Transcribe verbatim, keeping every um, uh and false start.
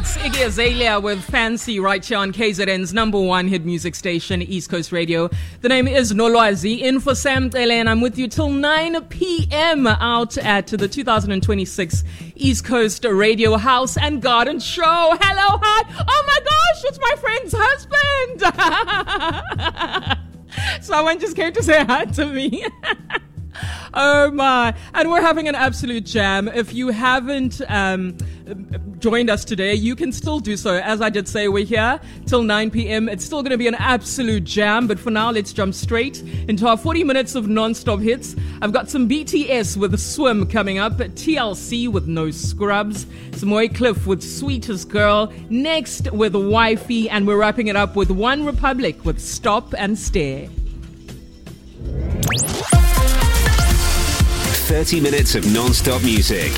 It's Iggy Azalea with Fancy right here on K Z N's number one hit music station, East Coast Radio. The name is Nolwazi, in for Sam Tele, and I'm with you till nine p.m. out at the two thousand twenty-six East Coast Radio House and Garden Show. Hello, hi. Oh my gosh, it's my friend's husband. Someone just came to say hi to me. Oh my. And we're having an absolute jam. If you haven't um, joined us today, you can still do so. As I did say, we're here till nine p.m. It's still going to be an absolute jam. But for now, let's jump straight into our forty minutes of non-stop hits. I've got some B T S with Swim coming up. T L C with No Scrubs. Samoy Cliff with Sweetest Girl. Next with Wifey. And we're wrapping it up with One Republic with Stop and Stare. thirty minutes of non-stop music.